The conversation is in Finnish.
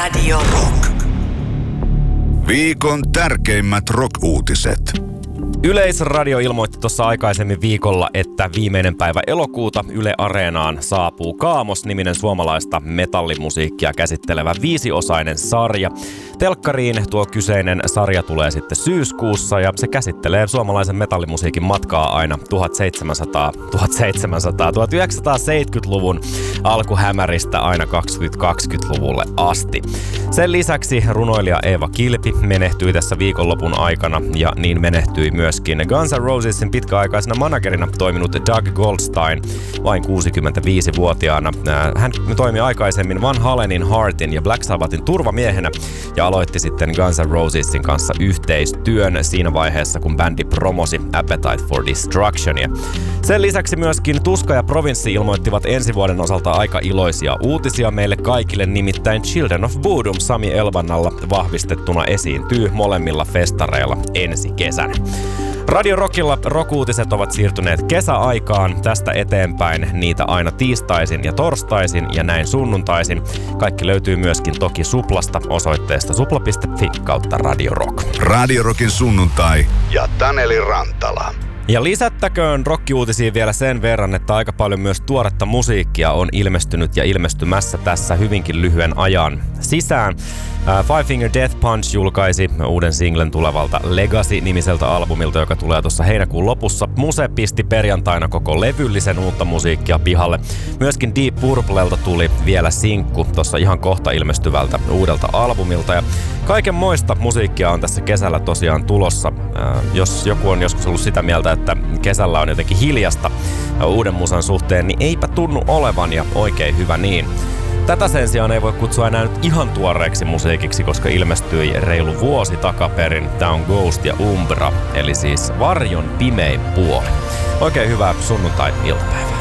Radio Rock. Viikon tärkeimmät rock-uutiset. Yleisradio ilmoitti tuossa aikaisemmin viikolla, että viimeinen päivä elokuuta Yle Areenaan saapuu Kaamos-niminen suomalaista metallimusiikkia käsittelevä 5-osainen sarja. Telkkariin tuo kyseinen sarja tulee sitten syyskuussa ja se käsittelee suomalaisen metallimusiikin matkaa aina 1970-luvun alkuhämäristä aina 2020-luvulle asti. Sen lisäksi runoilija Eeva Kilpi menehtyi tässä viikonlopun aikana ja niin menehtyi myöskin Guns N' Rosesin pitkäaikaisena managerina toiminut Doug Goldstein vain 65-vuotiaana. Hän toimi aikaisemmin Van Halenin, Heartin ja Black Sabbathin turvamiehenä ja aloitti sitten Guns N' Rosesin kanssa yhteistyön siinä vaiheessa, kun bändi promosi Appetite for Destructionia. Sen lisäksi myöskin Tuska ja Provinssi ilmoittivat ensi vuoden osalta aika iloisia uutisia meille kaikille, nimittäin Children of Bodom Sami Elvannalla vahvistettuna esiintyy molemmilla festareilla ensi kesänä. Radio Rockilla rock-uutiset ovat siirtyneet kesäaikaan. Tästä eteenpäin niitä aina tiistaisin ja torstaisin ja näin sunnuntaisin. Kaikki löytyy myöskin toki Suplasta osoitteesta supla.fi/Radio Rock. Radio Rockin sunnuntai ja Taneli Rantala. Ja lisättäköön rockiuutisiin vielä sen verran, että aika paljon myös tuoretta musiikkia on ilmestynyt ja ilmestymässä tässä hyvinkin lyhyen ajan sisään. Five Finger Death Punch julkaisi uuden singlen tulevalta Legacy-nimiseltä albumilta, joka tulee tuossa heinäkuun lopussa. Muse pisti perjantaina koko levyllisen uutta musiikkia pihalle. Myöskin Deep Purplelta tuli vielä sinkku tuossa ihan kohta ilmestyvältä uudelta albumilta. Ja kaikenmoista musiikkia on tässä kesällä tosiaan tulossa. Jos joku on joskus ollut sitä mieltä, että kesällä on jotenkin hiljasta uuden musan suhteen, niin eipä tunnu olevan ja oikein hyvä niin. Tätä sen sijaan ei voi kutsua enää nyt ihan tuoreeksi musiikiksi, koska ilmestyi reilu vuosi takaperin. Tää on Ghost ja Umbra, eli siis varjon pimein puoli. Oikein hyvää sunnuntai-iltapäivää.